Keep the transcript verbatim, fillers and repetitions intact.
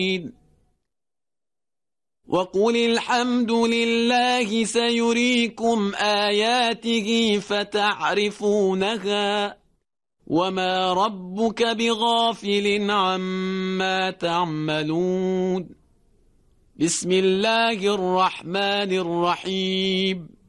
وقل الحمد لله سيريكم آياته فتعرفونها وما ربك بغافل عما تعملون. بسم الله الرحمن الرحيم